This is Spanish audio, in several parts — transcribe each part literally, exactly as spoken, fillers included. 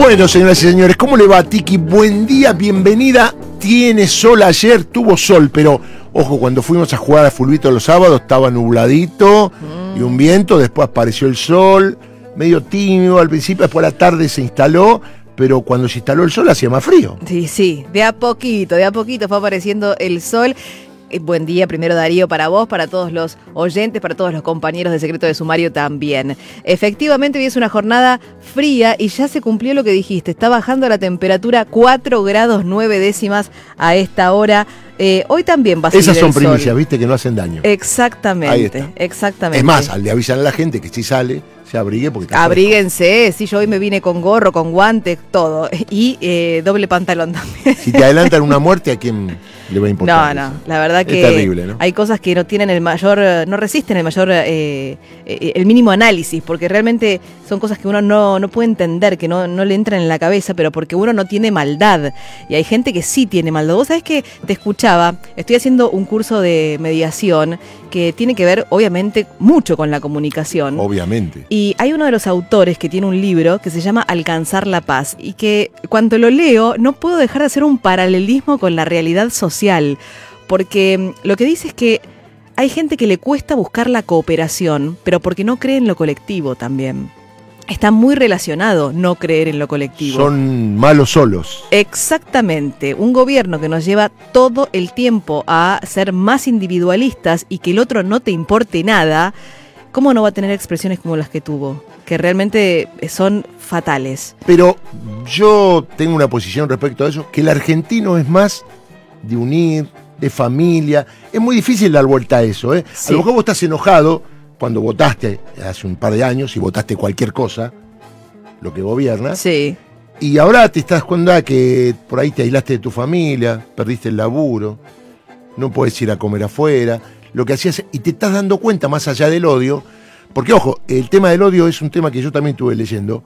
Bueno, señoras y señores, ¿cómo le va, Tiki? Buen día, bienvenida. Tiene sol ayer, tuvo sol, pero ojo, cuando fuimos a jugar a fulbito los sábados estaba nubladito mm. y un viento, después apareció el sol, medio tímido al principio, después a la tarde se instaló, pero cuando se instaló el sol hacía más frío. Sí, sí, de a poquito, de a poquito fue apareciendo el sol. Buen día, primero Darío, para vos, para todos los oyentes, para todos los compañeros de Secreto de Sumario también. Efectivamente, hoy es una jornada fría y ya se cumplió lo que dijiste. Está bajando la temperatura cuatro grados nueve décimas a esta hora. Eh, hoy también va a seguir Esas son el primicias, sol. ¿Viste? Que no hacen daño. Exactamente, exactamente. Es más, le avisan a la gente que si sale, se abrigue porque está Abríguense, sí, yo hoy me vine con gorro, con guantes, todo. Y eh, doble pantalón también. Si te adelantan una muerte, ¿a quién le va a importar? No, no, la verdad que es terrible, ¿no? Hay cosas que no tienen el mayor, no resisten el mayor, eh, eh, el mínimo análisis, porque realmente son cosas que uno no, no puede entender, que no, no le entran en la cabeza, pero porque uno no tiene maldad. Y hay gente que sí tiene maldad. Vos sabés que te escuchaba, estoy haciendo un curso de mediación que tiene que ver, obviamente, mucho con la comunicación. Obviamente. Y hay uno de los autores que tiene un libro que se llama Alcanzar la Paz y que cuando lo leo no puedo dejar de hacer un paralelismo con la realidad social, porque lo que dice es que hay gente que le cuesta buscar la cooperación, pero porque no cree en lo colectivo también. Está muy relacionado no creer en lo colectivo. Son malos solos. Exactamente. Un gobierno que nos lleva todo el tiempo a ser más individualistas y que el otro no te importe nada, ¿cómo no va a tener expresiones como las que tuvo? Que realmente son fatales. Pero yo tengo una posición respecto a eso, que el argentino es más de unir, de familia. Es muy difícil dar vuelta a eso, ¿eh? Sí. A lo mejor vos estás enojado cuando votaste hace un par de años y votaste cualquier cosa, lo que gobierna. Sí. Y ahora te estás cuenta que por ahí te aislaste de tu familia, perdiste el laburo, no podés ir a comer afuera, lo que hacías, y te estás dando cuenta más allá del odio, porque ojo, el tema del odio es un tema que yo también estuve leyendo.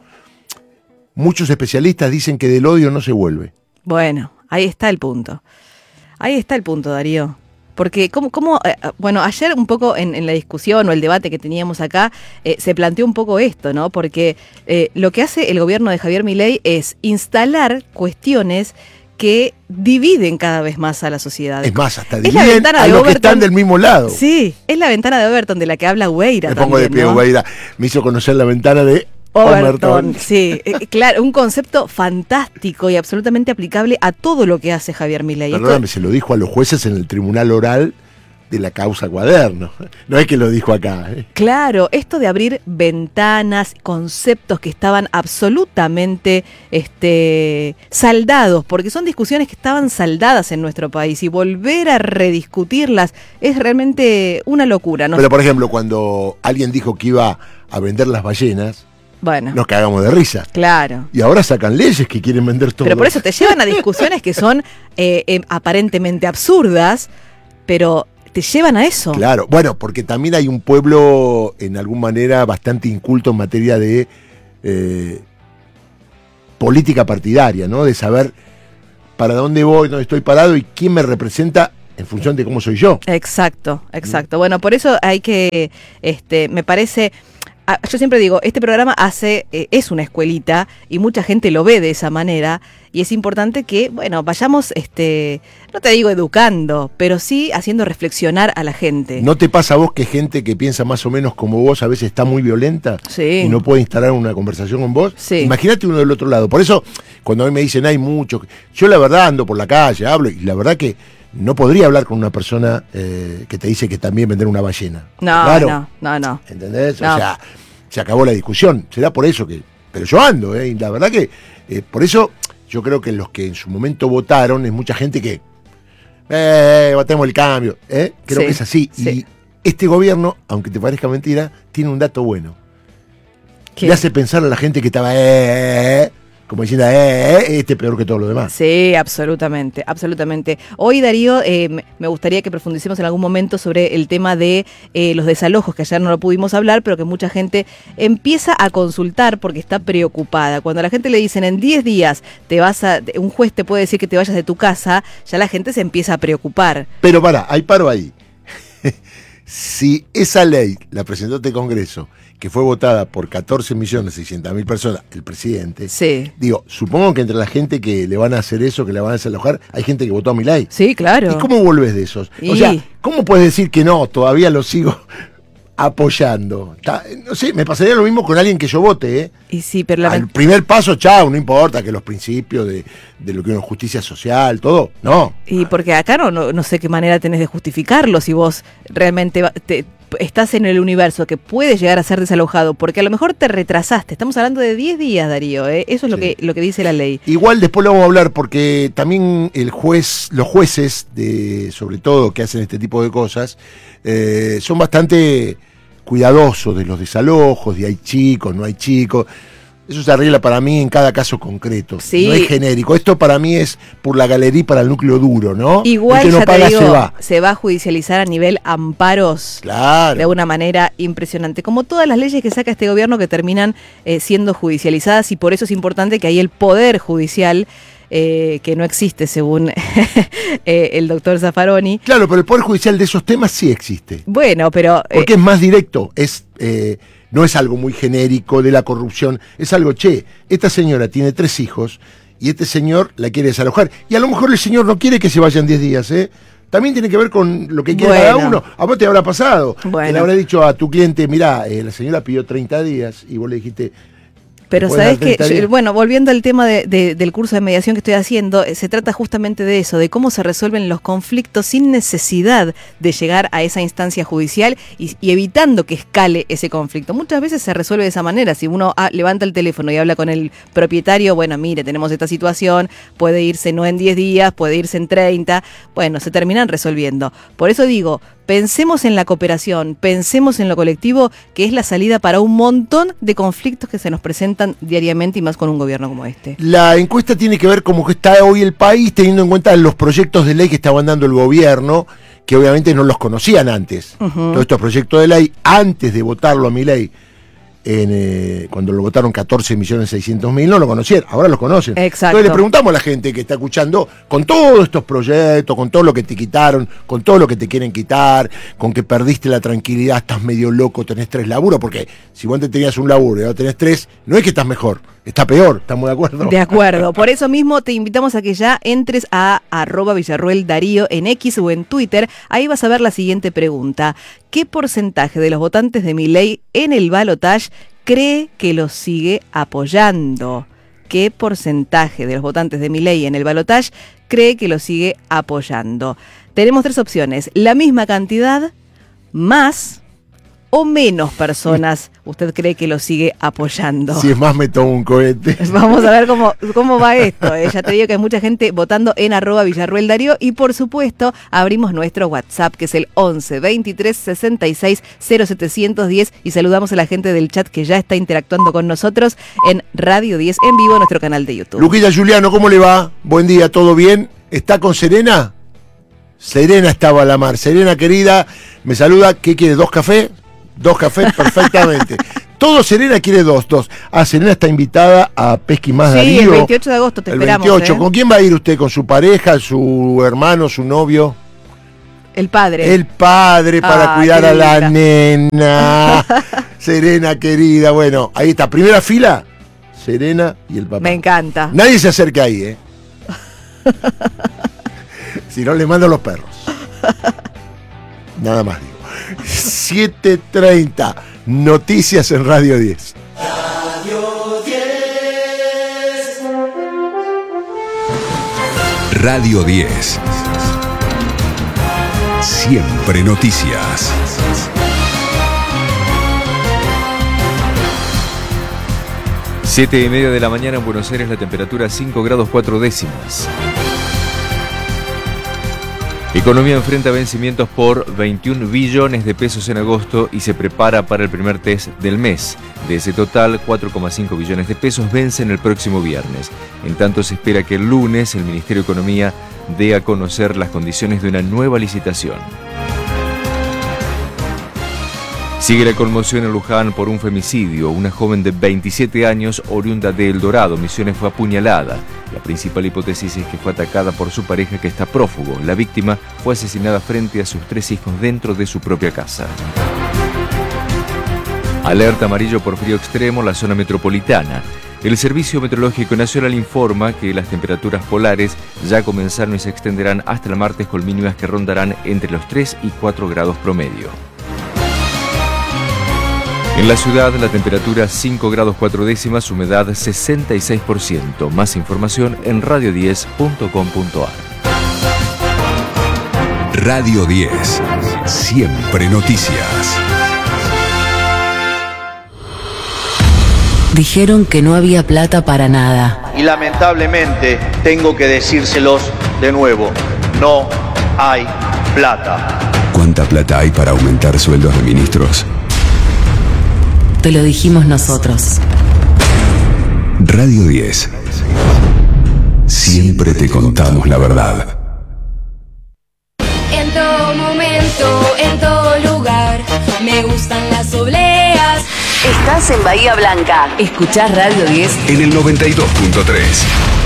Muchos especialistas dicen que del odio no se vuelve. Bueno, ahí está el punto. Ahí está el punto, Darío. Porque, ¿cómo, cómo, eh, bueno, ayer un poco en, en la discusión o el debate que teníamos acá, eh, se planteó un poco esto, ¿no? Porque eh, lo que hace el gobierno de Javier Milei es instalar cuestiones que dividen cada vez más a la sociedad. Es más, hasta dividen a los que están del mismo lado. Sí, es la ventana de Overton de la que habla Gueira. Me pongo también, de pie, ¿no? Gueira. Me hizo conocer la ventana de Overton, Overton. Sí, eh, claro, un concepto fantástico y absolutamente aplicable a todo lo que hace Javier Milei. Perdóname, Esto... se lo dijo a los jueces en el tribunal oral de la causa Cuaderno. No es que lo dijo acá. ¿eh? Claro, esto de abrir ventanas, conceptos que estaban absolutamente este, saldados, porque son discusiones que estaban saldadas en nuestro país y volver a rediscutirlas es realmente una locura, ¿no? Pero por ejemplo, cuando alguien dijo que iba a vender las ballenas, bueno, nos cagamos de risa. Claro. Y ahora sacan leyes que quieren vender todo. Pero por eso te llevan a discusiones que son eh, eh, aparentemente absurdas, pero te llevan a eso. Claro, bueno, porque también hay un pueblo, en alguna manera, bastante inculto en materia de eh, política partidaria, ¿no? De saber para dónde voy, dónde estoy parado y quién me representa en función de cómo soy yo. Exacto, exacto. Bueno, por eso hay que, este, me parece... Yo siempre digo, este programa hace eh, es una escuelita y mucha gente lo ve de esa manera y es importante que, bueno, vayamos, este, no te digo educando, pero sí haciendo reflexionar a la gente. ¿No te pasa a vos que gente que piensa más o menos como vos a veces está muy violenta? Sí. Y no puede instalar una conversación con vos? Sí. Imagínate uno del otro lado. Por eso, cuando a mí me dicen hay mucho, yo la verdad ando por la calle, hablo y la verdad que no podría hablar con una persona eh, que te dice que también vender una ballena. No, claro. no, no, no. ¿Entendés? No. O sea, se acabó la discusión. Será por eso que... Pero yo ando, ¿eh? Y la verdad que... Eh, por eso yo creo que los que en su momento votaron es mucha gente que... Eh, votemos el cambio. ¿eh? Creo sí, que es así. Sí. Y este gobierno, aunque te parezca mentira, tiene un dato bueno. ¿Qué? Le hace pensar a la gente que estaba... Eh, eh, como diciendo, eh, eh, este es peor que todo lo demás. Sí, absolutamente, absolutamente. Hoy, Darío, eh, me gustaría que profundicemos en algún momento sobre el tema de eh, los desalojos, que ayer no lo pudimos hablar, pero que mucha gente empieza a consultar porque está preocupada. Cuando a la gente le dicen en diez días te vas a, un juez te puede decir que te vayas de tu casa, ya la gente se empieza a preocupar. Pero pará, hay paro ahí. Si esa ley la presentó este Congreso, que fue votada por catorce millones seiscientas mil personas, el presidente, Sí. digo, supongo que entre la gente que le van a hacer eso, que le van a desalojar, hay gente que votó a Milei. Sí, claro. ¿Y cómo volvés de esos? Y- O sea, ¿cómo puedes decir que no? Todavía lo sigo apoyando. Ta- No sé, me pasaría lo mismo con alguien que yo vote, ¿eh? Y sí, pero la Al primer paso, chao, no importa que los principios de, de lo que es justicia social, todo, no. Y porque acá no, no, no sé qué manera tenés de justificarlo si vos realmente va- te- estás en el universo que puede llegar a ser desalojado, porque a lo mejor te retrasaste. Estamos hablando de diez días, Darío, ¿eh? Eso es lo, Sí. que, lo que dice la ley. Igual después lo vamos a hablar porque también el juez, los jueces, de, sobre todo que hacen este tipo de cosas, eh, son bastante cuidadosos de los desalojos, de hay chicos, no hay chicos. Eso se arregla para mí en cada caso concreto. Sí. No es genérico. Esto para mí es por la galería para el núcleo duro, ¿no? Igual, el que no ya paga te digo, se va. se va a judicializar a nivel amparos. Claro. De una manera impresionante. Como todas las leyes que saca este gobierno que terminan eh, siendo judicializadas, y por eso es importante que ahí el Poder Judicial, eh, que no existe según eh, el doctor Zaffaroni. Claro, pero el Poder Judicial de esos temas sí existe. Bueno, pero... eh, Porque es más directo, es eh, no es algo muy genérico de la corrupción, es algo, che, esta señora tiene tres hijos y este señor la quiere desalojar. Y a lo mejor el señor no quiere que se vayan diez días, ¿eh? También tiene que ver con lo que quiere cada Bueno. uno. A vos te habrá pasado. Bueno. Que le habrá dicho a tu cliente, mirá, eh, la señora pidió treinta días y vos le dijiste... Pero ¿te pueden sabes dar que, treinta días? bueno, volviendo al tema de- de- del curso de mediación que estoy haciendo, eh, se trata justamente de eso, de cómo se resuelven los conflictos sin necesidad de llegar a esa instancia judicial y, y evitando que escale ese conflicto. Muchas veces se resuelve de esa manera. Si uno ah, levanta el teléfono y habla con el propietario, bueno, mire, tenemos esta situación, puede irse no en diez días, puede irse en treinta, bueno, se terminan resolviendo. Por eso digo, pensemos en la cooperación, pensemos en lo colectivo, que es la salida para un montón de conflictos que se nos presentan diariamente y más con un gobierno como este. La encuesta tiene que ver cómo está hoy el país, teniendo en cuenta los proyectos de ley que estaban dando el gobierno, que obviamente no los conocían antes. Ujú. Todos estos proyectos de ley, antes de votarlo a Milei, en, eh, cuando lo votaron catorce millones seiscientos mil, no lo conocían, ahora lo conocen. Exacto. Entonces le preguntamos a la gente que está escuchando, con todos estos proyectos, con todo lo que te quitaron, con todo lo que te quieren quitar, con que perdiste la tranquilidad, estás medio loco, tenés tres laburos, porque si vos antes tenías un laburo y ahora tenés tres, no es que estás mejor, está peor, ¿estamos de acuerdo? De acuerdo. Por eso mismo te invitamos a que ya entres a arroba Villarruel Darío en X o en Twitter. Ahí vas a ver la siguiente pregunta. ¿Qué porcentaje de los votantes de Milei en el balotaje cree que lo sigue apoyando? ¿Qué porcentaje de los votantes de Milei en el balotaje cree que lo sigue apoyando? Tenemos tres opciones. La misma cantidad, más o menos personas usted cree que lo sigue apoyando. Si es más, me tomo un cohete. Vamos a ver cómo, cómo va esto. ¿eh? Ya te digo que hay mucha gente votando en arroba Villarruel Darío y por supuesto abrimos nuestro WhatsApp que es el once veintitrés sesenta y seis cero setecientos diez y saludamos a la gente del chat que ya está interactuando con nosotros en Radio diez en vivo, nuestro canal de YouTube. Luquilla Juliano, ¿cómo le va? Buen día, ¿todo bien? ¿Está con Serena? Serena estaba a la mar. Serena, querida, me saluda. ¿Qué quiere? ¿Dos cafés? Dos cafés, perfectamente. Todo Serena quiere dos, dos. Ah, Serena está invitada a Pesqui Más Sí, Darío. el veintiocho de agosto te el esperamos. veintiocho. ¿eh? ¿Con quién va a ir usted? ¿Con su pareja, su hermano, su novio? El padre. El padre para Ah, cuidar qué a la linda. nena. Serena, querida. Bueno, ahí está. Primera fila, Serena y el papá. Me encanta. Nadie se acerca ahí, ¿eh? Si no, le mando a los perros. Nada más digo. siete treinta, noticias en Radio diez. Radio diez. Siempre noticias. Siete y media de la mañana en Buenos Aires, la temperatura cinco grados cuatro décimas. Economía enfrenta vencimientos por veintiún billones de pesos en agosto y se prepara para el primer test del mes. De ese total, cuatro coma cinco billones de pesos vencen el próximo viernes. En tanto, se espera que el lunes el Ministerio de Economía dé a conocer las condiciones de una nueva licitación. Sigue la conmoción en Luján por un femicidio. Una joven de veintisiete años, oriunda de El Dorado, Misiones, fue apuñalada. La principal hipótesis es que fue atacada por su pareja que está prófugo. La víctima fue asesinada frente a sus tres hijos dentro de su propia casa. Alerta amarillo por frío extremo en la zona metropolitana. El Servicio Meteorológico Nacional informa que las temperaturas polares ya comenzaron y se extenderán hasta el martes con mínimas que rondarán entre los tres y cuatro grados promedio. En la ciudad, la temperatura cinco grados cuatro décimas, humedad sesenta y seis por ciento. Más información en radio diez punto com punto a r. Radio diez. Siempre noticias. Dijeron que no había plata para nada. Y lamentablemente tengo que decírselos de nuevo, no hay plata. ¿Cuánta plata hay para aumentar sueldos de ministros? Te lo dijimos nosotros. Radio diez. Siempre te contamos la verdad. En todo momento, en todo lugar, me gustan las obleas. Estás en Bahía Blanca. Escuchás Radio diez En el noventa y dos punto tres.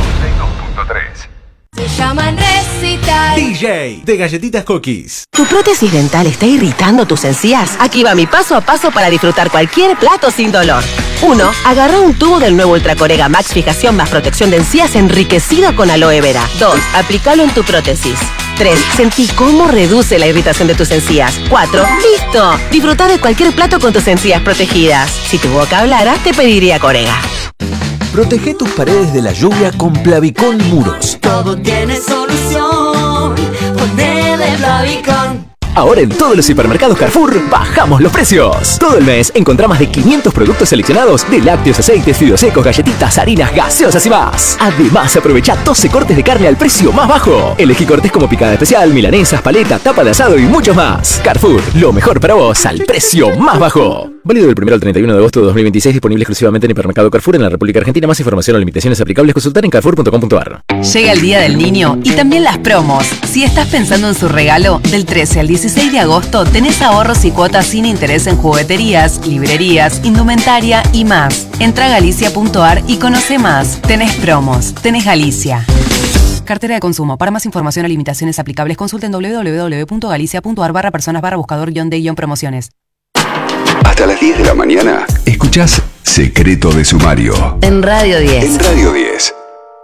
Se llaman recital. D J de Galletitas Cookies. ¿Tu prótesis dental está irritando tus encías? Aquí va mi paso a paso para disfrutar cualquier plato sin dolor. uno. Agarra un tubo del nuevo Ultracorega Max Fijación más protección de encías enriquecido con aloe vera. dos. Aplícalo en tu prótesis. tres. Sentí cómo reduce la irritación de tus encías. cuatro. ¡Listo! Disfruta de cualquier plato con tus encías protegidas. Si tu boca hablara, te pediría Corega. Protege tus paredes de la lluvia con Plavicón Muros. Todo tiene solución. Ponele Plavicón. Ahora en todos los hipermercados Carrefour bajamos los precios. Todo el mes encontrá más de quinientos productos seleccionados de lácteos, aceites, fideos secos, galletitas, harinas, gaseosas y más. Además, aprovecha doce cortes de carne al precio más bajo. Elegí cortes como picada especial, milanesas, paleta, tapa de asado y muchos más. Carrefour, lo mejor para vos al precio más bajo. Válido del primero al treinta y uno de agosto de dos mil veintiséis, disponible exclusivamente en hipermercado Carrefour en la República Argentina. Más información o limitaciones aplicables consultar en carrefour punto com punto a r. Llega el Día del Niño y también las promos. Si estás pensando en su regalo, del trece al dieciséis de agosto tenés ahorros y cuotas sin interés en jugueterías, librerías, indumentaria y más. Entra a galicia punto a r y conoce más. Tenés promos, tenés Galicia. Cartera de consumo. Para más información o limitaciones aplicables, consulten doble u doble u doble u punto galicia punto a r barra personas barra buscador guión de guión promociones. Hasta las diez de la mañana, escuchás Secreto de Sumario. En Radio diez. En Radio diez.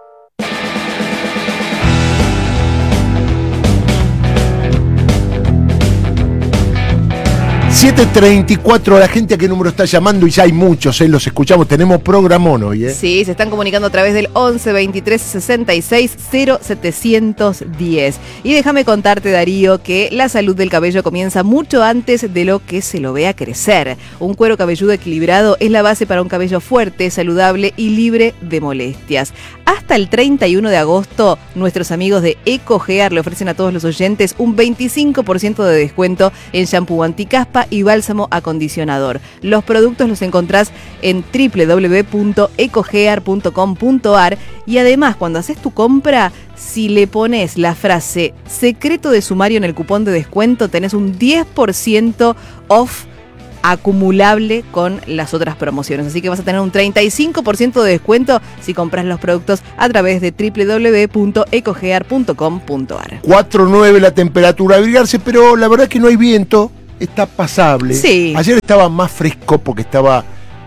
siete treinta y cuatro, la gente a qué número está llamando y ya hay muchos, ¿eh? Los escuchamos, tenemos programón hoy, ¿eh? Sí, se están comunicando a través del once veintitrés sesenta y seis cero setecientos diez. Y déjame contarte, Darío, que la salud del cabello comienza mucho antes de lo que se lo vea crecer. Un cuero cabelludo equilibrado es la base para un cabello fuerte, saludable y libre de molestias. Hasta el treinta y uno de agosto, nuestros amigos de EcoGear le ofrecen a todos los oyentes un veinticinco por ciento de descuento en shampoo anticaspa y bálsamo acondicionador. Los productos los encontrás en doble u doble u doble u punto ecogear punto com punto a r y además cuando haces tu compra, si le pones la frase secreto de sumario en el cupón de descuento, tenés un diez por ciento off acumulable con las otras promociones. Así que vas a tener un treinta y cinco por ciento de descuento si compras los productos a través de doble u doble u doble u punto ecogear punto com punto a r. cuatro nueve la temperatura, abrigarse, pero la verdad es que no hay viento, está pasable. Sí. Ayer estaba más fresco porque estaba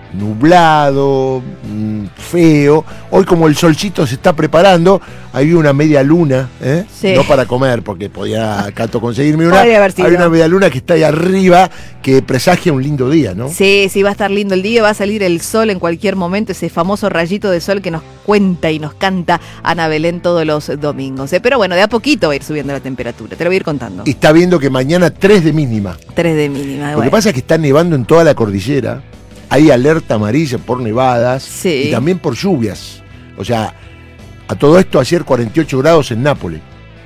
nublado, mmm, feo. Hoy como el solcito se está preparando, había una media luna, ¿eh? Sí. No para comer, porque podía Cato conseguirme una. Podría haber sido. Hay una media luna que está ahí arriba, que presagia un lindo día, ¿no? Sí, sí, va a estar lindo el día, va a salir el sol en cualquier momento, ese famoso rayito de sol que nos cuenta y nos canta Ana Belén todos los domingos. ¿eh? Pero bueno, de a poquito va a ir subiendo la temperatura, te lo voy a ir contando. Y está viendo que mañana tres de mínima. tres de mínima. Lo Bueno. que pasa es que está nevando en toda la cordillera. Hay alerta amarilla por nevadas Sí. y también por lluvias. O sea, a todo esto ayer cuarenta y ocho grados en Nápoles.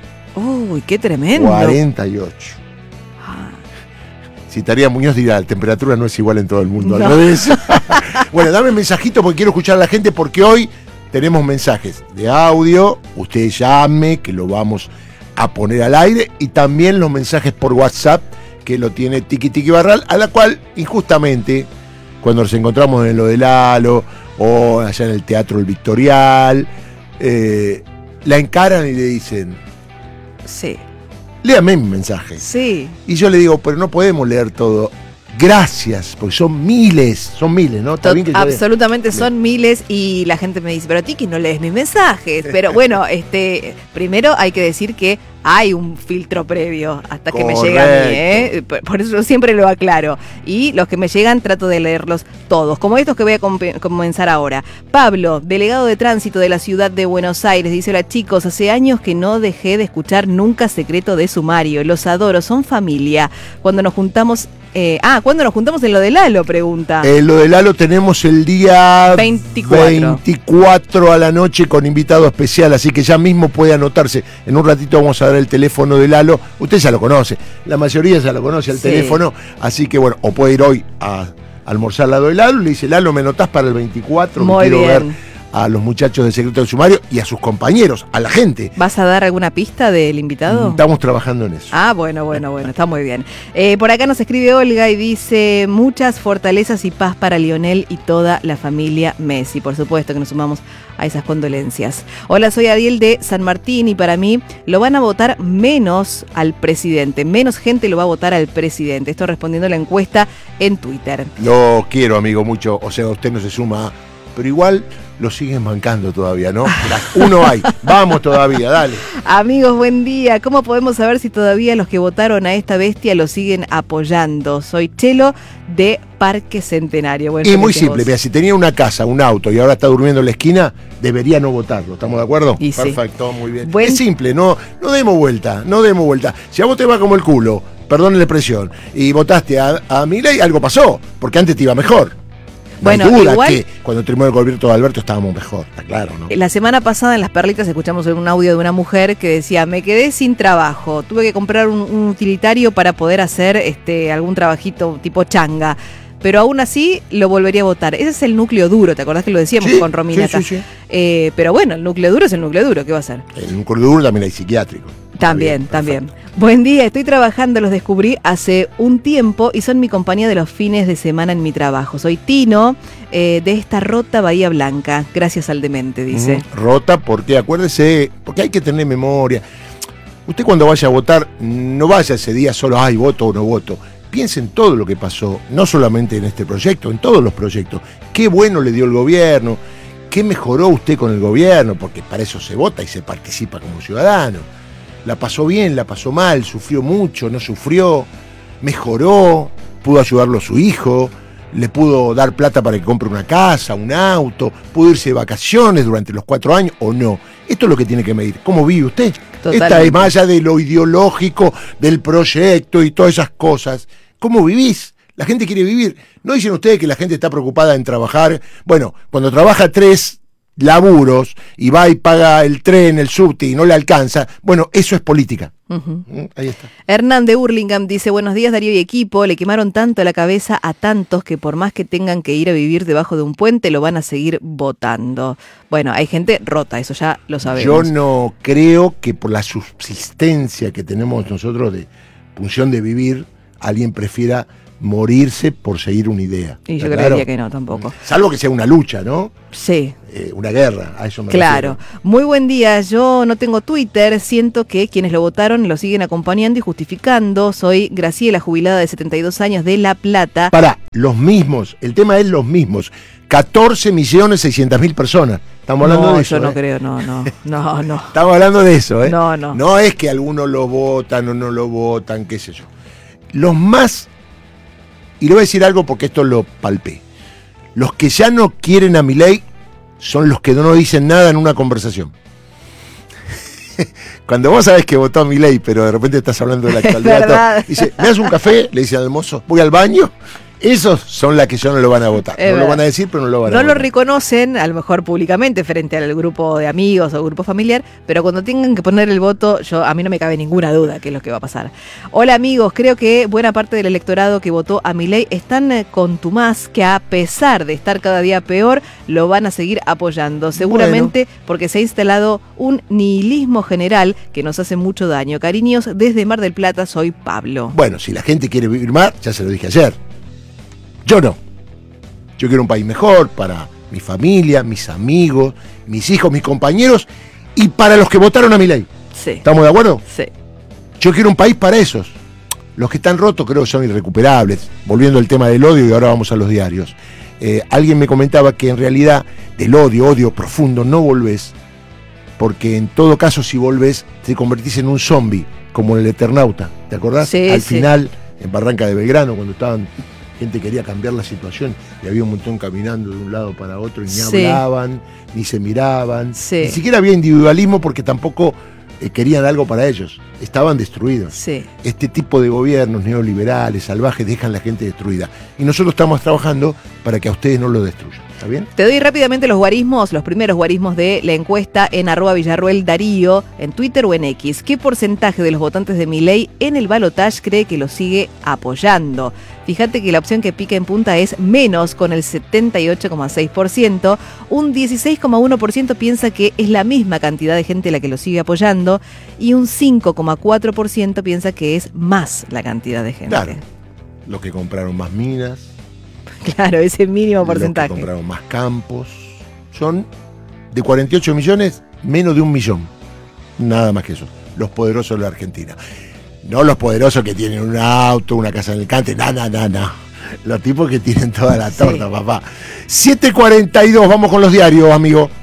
Uy, qué tremendo. cuarenta y ocho. Ah. Si Tarea Muñoz dirá, la temperatura no es igual en todo el mundo. No. Al revés. Bueno, dame un mensajito porque quiero escuchar a la gente porque hoy tenemos mensajes de audio. Usted llame, que lo vamos a poner al aire. Y también los mensajes por WhatsApp, que lo tiene Tiki Tiki Barral, a la cual, injustamente, cuando nos encontramos en lo del Halo o allá en el Teatro El Victorial, eh, la encaran y le dicen, Sí, léame mi mensaje. sí. Y yo le digo, pero no podemos leer todo Gracias, porque son miles, son miles, ¿no? Está bien que yo de- Absolutamente son miles y la gente me dice, pero Tiki, no lees mis mensajes. Pero bueno, este, primero hay que decir que hay un filtro previo hasta que me llega a mí, ¿eh? Por por eso siempre lo aclaro. Y los que me llegan trato de leerlos todos, como estos que voy a com- comenzar ahora. Pablo, delegado de tránsito de la ciudad de Buenos Aires, dice: hola chicos, hace años que no dejé de escuchar nunca Secreto de Sumario. Los adoro, son familia. Cuando nos juntamos... Eh, ah, ¿cuándo nos juntamos en lo de Lalo? Pregunta. Eh, lo de Lalo tenemos el día veinticuatro. veinticuatro a la noche con invitado especial, así que ya mismo puede anotarse. En un ratito vamos a dar el teléfono de Lalo. Usted ya lo conoce, la mayoría ya lo conoce el Sí. teléfono, así que bueno, o puede ir hoy a almorzar al lado de Lalo, le dice: Lalo, ¿me anotás para el veinticuatro? Muy que quiero bien. ver a los muchachos de Secreto del Sumario y a sus compañeros, a la gente. ¿Vas a dar alguna pista del invitado? Estamos trabajando en eso. Ah, bueno, bueno, bueno, está muy bien. Eh, por acá nos escribe Olga y dice: muchas fortalezas y paz para Lionel y toda la familia Messi. Por supuesto que nos sumamos a esas condolencias. Hola, soy Adiel de San Martín y para mí lo van a votar menos al presidente. Menos gente lo va a votar al presidente. Esto respondiendo a la encuesta en Twitter. Lo quiero, amigo, mucho. O sea, usted no se suma, pero igual lo siguen bancando todavía, ¿no? Uno hay. Vamos todavía, dale. Amigos, buen día. ¿Cómo podemos saber si todavía los que votaron a esta bestia lo siguen apoyando? Soy Chelo de Parque Centenario. Bueno, Y muy tenés simple, vos. mira, si tenía una casa, un auto y ahora está durmiendo en la esquina, debería no votarlo, ¿estamos de acuerdo? Y sí. Perfecto, muy bien. Buen- Es simple, no, no demos vuelta, no demos vuelta. Si a vos te va como el culo, perdón la expresión, y votaste a, a Milei, algo pasó, porque antes te iba mejor. No Bueno, hay duda igual- que cuando terminó el gobierno de Alberto estábamos mejor, está claro, ¿no? La semana pasada en Las Perlitas escuchamos un audio de una mujer que decía: me quedé sin trabajo, tuve que comprar un, un utilitario para poder hacer este algún trabajito tipo changa, pero aún así lo volvería a votar. Ese es el núcleo duro, ¿te acordás que lo decíamos Sí, con Romina sí, acá? sí, sí. Eh, pero bueno, el núcleo duro es el núcleo duro, ¿qué va a hacer? En un corredor también hay psiquiátrico. También, Está bien, también. Buen día, estoy trabajando, los descubrí hace un tiempo y son mi compañía de los fines de semana en mi trabajo. Soy Tino, eh, de esta rota Bahía Blanca, gracias al demente, dice. Ujú, rota, porque acuérdese, porque hay que tener memoria. Usted cuando vaya a votar, no vaya ese día solo, ay, voto o no voto. Piense en todo lo que pasó, no solamente en este proyecto, en todos los proyectos. Qué bueno le dio el gobierno, qué mejoró usted con el gobierno, porque para eso se vota y se participa como ciudadano. La pasó bien, la pasó mal, sufrió mucho, no sufrió, mejoró, pudo ayudarlo a su hijo, le pudo dar plata para que compre una casa, un auto, pudo irse de vacaciones durante los cuatro años o no. Esto es lo que tiene que medir. ¿Cómo vive usted? Totalmente. Esta es más allá de lo ideológico, del proyecto y todas esas cosas. ¿Cómo vivís? La gente quiere vivir. ¿No dicen ustedes que la gente está preocupada en trabajar? Bueno, cuando trabaja tres laburos y va y paga el tren, el subte y no le alcanza, bueno, eso es política. Ujú. ¿Mm? Ahí está. Hernán de Burlingame dice: buenos días Darío y equipo, le quemaron tanto la cabeza a tantos que por más que tengan que ir a vivir debajo de un puente lo van a seguir votando. Bueno, hay gente rota, eso ya lo Yo sabemos. no creo que por la subsistencia que tenemos nosotros de función de vivir, alguien prefiera morirse por seguir una idea. Y yo ¿Está creería claro? que no tampoco. Salvo que sea una lucha, ¿no? Sí. Eh, una guerra, a eso me Claro. refiero. Muy buen día. Yo no tengo Twitter. Siento que quienes lo votaron lo siguen acompañando y justificando. Soy Graciela, jubilada de setenta y dos años de La Plata. Para, los mismos, el tema es los mismos. catorce millones seiscientos mil personas. Estamos hablando no, de eso. yo no ¿eh? creo, no, no, no, no. Estamos hablando de eso, ¿eh? No, no. No es que algunos lo votan o no lo votan, qué sé yo. Los más, y le voy a decir algo porque esto lo palpé, los que ya no quieren a Milei son los que no dicen nada en una conversación. Cuando vos sabés que votó a Milei, pero de repente estás hablando de la actualidad, verdad. dice, ¿me das un café? Le dice al mozo, voy al baño. Esos son las que ya no lo van a votar. Es no verdad. lo van a decir, pero no lo van a No lo votar. reconocen, a lo mejor públicamente, frente al grupo de amigos o grupo familiar, pero cuando tengan que poner el voto, yo a mí no me cabe ninguna duda que es lo que va a pasar. Hola amigos, creo que buena parte del electorado que votó a Milei están eh, contumaz que a pesar de estar cada día peor, lo van a seguir apoyando. Seguramente porque se ha instalado un nihilismo general que nos hace mucho daño. Cariños, desde Mar del Plata, soy Pablo. Bueno, si la gente quiere vivir más, ya se lo dije ayer. Yo no. Yo quiero un país mejor para mi familia, mis amigos, mis hijos, mis compañeros y para los que votaron a Milei. Sí, ¿Estamos de acuerdo? sí. Yo quiero un país para esos. Los que están rotos creo que son irrecuperables. Volviendo al tema del odio, y ahora vamos a los diarios. Eh, alguien me comentaba que en realidad del odio, odio profundo, no volvés, porque en todo caso si volvés te convertís en un zombie, como en el Eternauta, ¿te acordás? Sí, Al sí. final, en Barranca de Belgrano, cuando estaban, gente quería cambiar la situación y había un montón caminando de un lado para otro y ni Sí. hablaban, ni se miraban, Sí. ni siquiera había individualismo porque tampoco eh, querían algo para ellos, estaban destruidos. Sí. Este tipo de gobiernos neoliberales, salvajes, dejan a la gente destruida. Y nosotros estamos trabajando para que a ustedes no lo destruyan. ¿Está bien? Te doy rápidamente los guarismos, los primeros guarismos de la encuesta en arroba Villarruel Darío, en Twitter o en X. ¿Qué porcentaje de los votantes de Milei en el balotaje cree que lo sigue apoyando? Fíjate que la opción que pica en punta es menos, con el setenta y ocho coma seis por ciento. Un dieciséis coma uno por ciento piensa que es la misma cantidad de gente la que lo sigue apoyando. Y un cinco coma cuatro por ciento piensa que es más la cantidad de gente. Claro. Los que compraron más minas, Claro, ese mínimo los que porcentaje. compraron más campos, son de cuarenta y ocho millones, menos de un millón. Nada más que eso. Los poderosos de la Argentina. No los poderosos que tienen un auto, una casa en el cante, no, no, no, no. Los tipos que tienen toda la torta, Sí. papá. siete cuarenta y dos, vamos con los diarios, amigo.